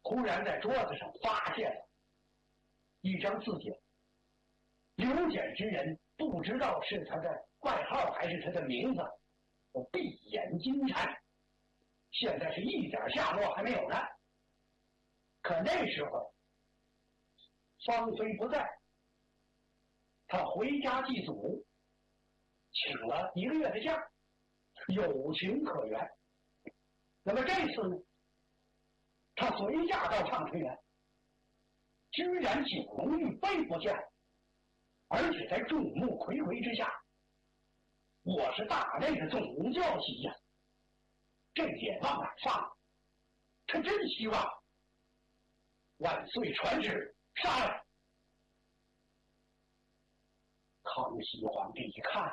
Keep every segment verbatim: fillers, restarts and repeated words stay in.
忽然在桌子上发现了一张字典。刘简之人不知道是他的外号还是他的名字，我闭眼金蝉，现在是一点下落还没有呢。可那时候方飞不在，他回家祭祖，请了一个月的假，有情可原。那么这次呢，他随驾到畅春园，居然景龙玉飞不见，而且在众目睽睽之下，我是大内的总教习呀，这点往哪放？他真希望万岁传旨杀了。康熙皇帝一看，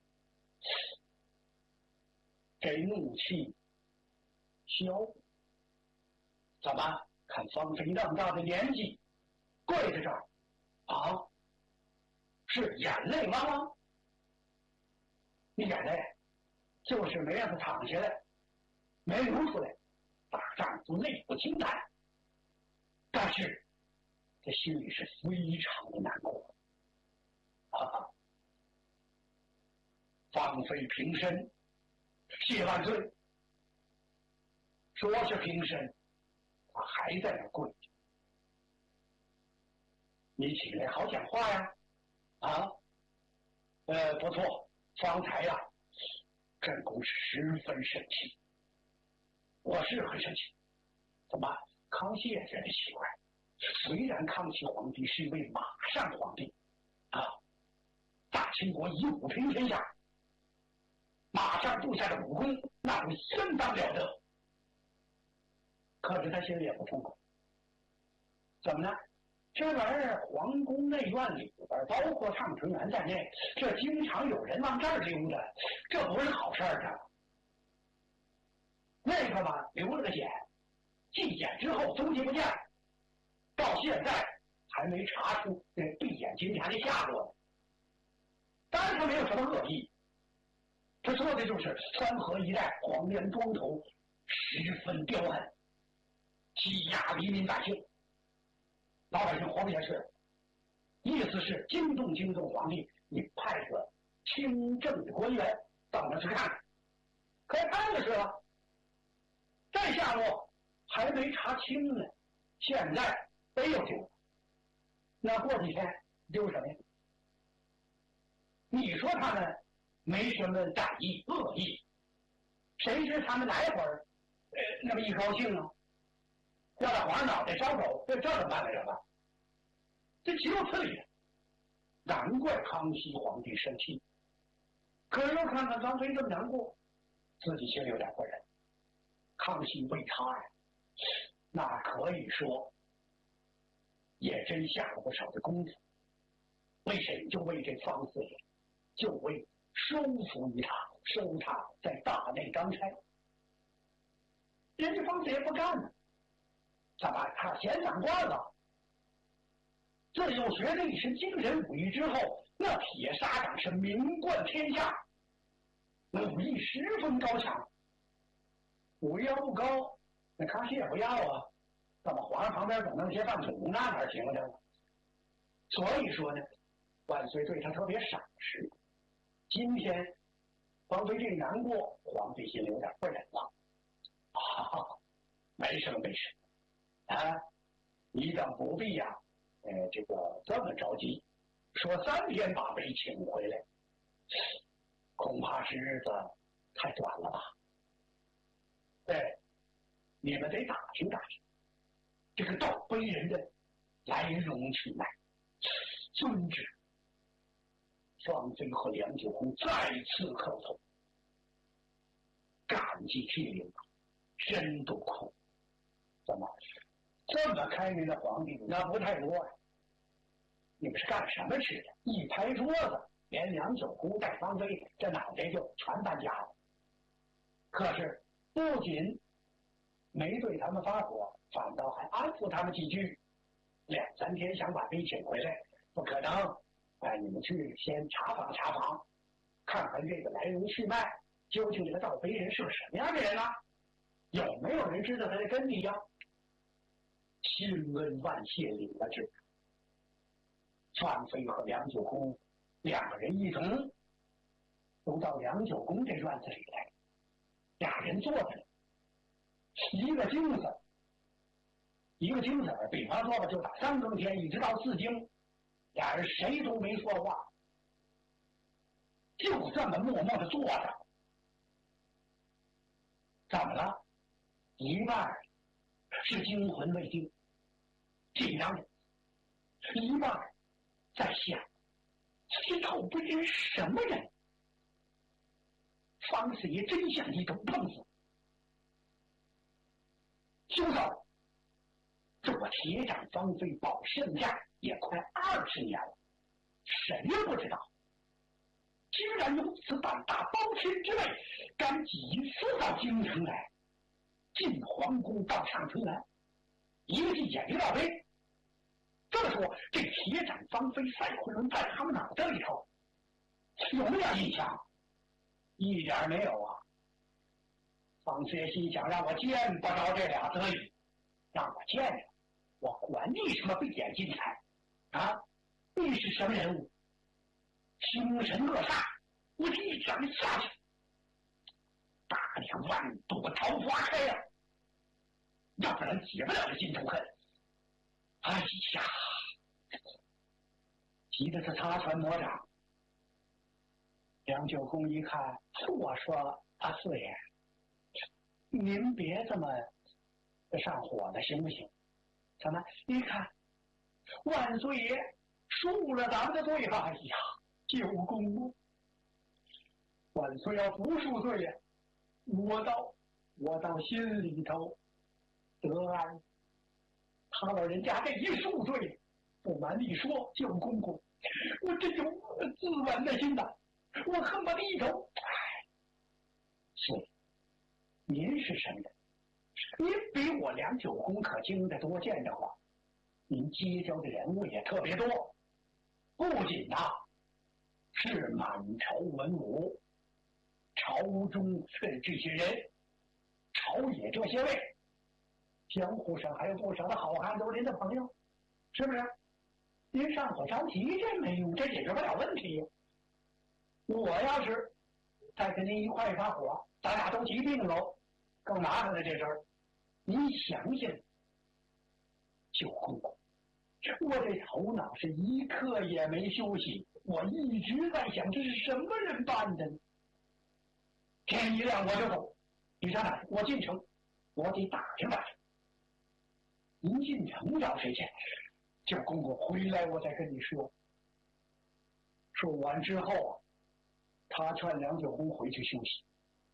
这怒气消，怎么看方飞那么大的年纪跪在这儿啊？是眼泪汪汪？你眼泪就是没让他躺下来，没流出来，大丈夫泪不轻弹。但是他心里是非常的难过。哈哈，方飞平身，谢万岁。说是平身，他还在那跪着。你起来好讲话呀，啊，呃，不错，方才呀、啊，朕公是十分生气，我是很生气。怎么，康熙也觉得奇怪？虽然康熙皇帝是一位马上皇帝，啊，大清国以武平天下，马上部下的武功那会相当了得。可是他心里也不痛快，怎么呢？这玩意儿皇宫内院里边，包括畅春园在内，这经常有人往这儿溜达，这不是好事儿啊。那个嘛，留了个检，纪检之后踪迹不见，到现在还没查出这闭眼金蝉的下落。当然他没有什么恶意，他说的就是三河一带黄岩庄头十分彪悍，欺压黎民百姓，老百姓活不下去了。意思是惊动惊动皇帝，你派个清正的官员到那去看看。可看的是了，这下落还没查清呢，现在没有丢了。那过几天丢什么呀？你说他们没什么歹意恶意，谁知他们哪会儿呃那么一高兴啊，要把皇上脑袋烧走，这这怎么办来着吧？这岂有此理！难怪康熙皇帝生气。可是又看看张飞这么难过，自己心里有点不忍。康熙为他呀，那可以说也真下了不少的功夫。为谁？就为这方四爷，就为收服于他，收他在大内当差。人家方四爷不干呢，怎么他闲掌罐子？自幼学了一身精神武艺之后，那铁砂掌是名冠天下，那武艺十分高强。武艺要不高，那康熙也不要啊。怎么皇上旁边总弄些饭桶，那哪行啊？所以说呢，万岁对他特别赏识。今天方飞这难过，皇帝心里有点不忍了。啊，没什么没什么啊，你等不必呀、啊，呃，这个这么着急，说三天把杯请回来，恐怕是日子太短了吧？对，你们得打听打听这个盗碑人的来龙去脉。遵旨。方飞和梁九公再次磕头，感激涕零，真都哭。怎么这么开明的皇帝那不太多呀、啊？你们是干什么吃的？一拍桌子，连梁九公带方飞这脑袋就全搬家了。可是不仅没对他们发火，反倒还安抚他们几句。两三天想把碑请回来，不可能。哎，你们去先查访查访，看看这个来龙去脉，究竟这个盗碑人是个什么样的人呢、啊？有没有人知道他的根底呀、啊？ 心恩万谢领了旨。范飞和梁九公两个人一同都到梁九公这院子里来，俩人坐着呢，一个经子，一个经子，比方说吧，就打三更天一直到四更，俩人谁都没说话，就这么默默的坐着。怎么了？一半是惊魂未定，紧张着；一半在想，这倒不知什么人。方四爷真像一头碰死。兄嫂，这我铁掌方飞保圣驾也快二十年了，谁也不知道，居然有此胆大包天之辈，敢几次到京城来，进皇宫到上春来，一个计也没到位。这么说，这铁掌方飞赛回轮在他们脑袋里头有没有点印象？一点没有啊。方四爷心想，让我见不着这俩得意，让我见着，我管你什么飞眼金彩啊！你是什么人物？凶神恶煞，我一掌下去，大两万朵桃花开呀、啊！要不然解不了这心头恨。哎呀，急得是擦拳魔掌。梁九公一看，我说啊，四爷，您别这么上火了，行不行？怎么？你看，万岁爷恕了咱们的罪吧！哎呀，九公，万岁要不恕罪呀，我倒我倒心里头得安。他老人家这一恕罪，不瞒你说，九公公，我真有自刎的心呐，我恨不得一头。哎，所以您是什么人？您比我梁九公可经得多见着话，您结交的人物也特别多，不仅呐、啊、是满朝文武，朝中这些人，朝野这些位，江湖上还有不少的好汉都是您的朋友，是不是？您上火着急这没用，这解决不了问题。我要是再跟您一块发火，咱俩都疾病喽，更麻烦了这事儿。您想想，九公公，我这头脑是一刻也没休息，我一直在想这是什么人办的呢？天一亮我就走，你上哪？我进城，我得打听打听。您进城找谁去？九公公回来我再跟你说。说完之后啊，他劝梁九公回去休息。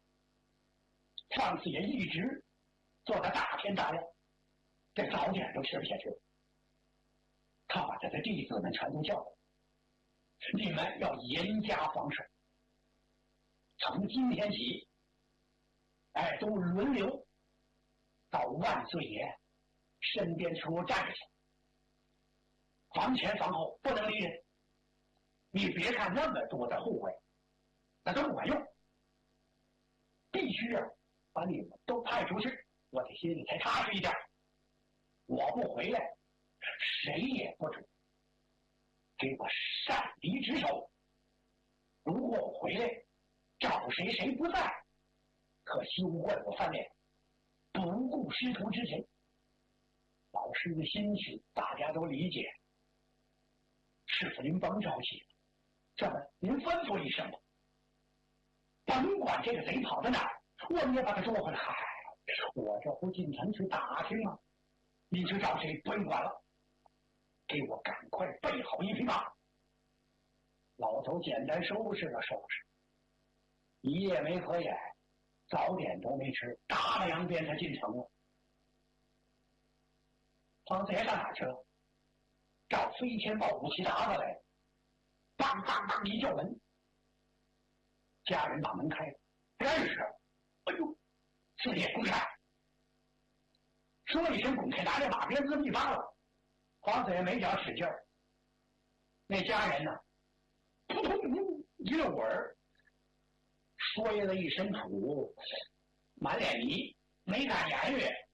范四爷一直做得大天大亮，这早点都吃不下去了。他把他的弟子们全都叫来，你们要严加防守。从今天起，哎，都轮流到万岁爷身边去站去，防前防后，不能离人。你别看那么多的护卫，那都不管用，必须啊把你们都派出去，我的心里才踏实一点。我不回来，谁也不准给我擅离职守。如果我回来找谁谁不在，可休怪我翻脸，不顾师徒之情。老师的心情大家都理解。师傅您甭着急，这么您吩咐一声吧，甭管这个贼跑到哪儿，我们也把他捉回来。嗨，我这不进城去打听吗？你去找谁不用管了，给我赶快备好一匹马。老头简单收拾了收拾，一夜没合眼，早点都没吃，打了两遍他进城了。方四爷上哪去了？找飞天豹武器打过来，梆梆梆一叫门，家人把门开了，认识。哎呦，四爷滚开！说一声滚开，拿着马鞭子一扒拉，方四爷没脚使劲儿。那家人呢，扑通一溜滚儿，摔了一身土，满脸泥，没敢言语。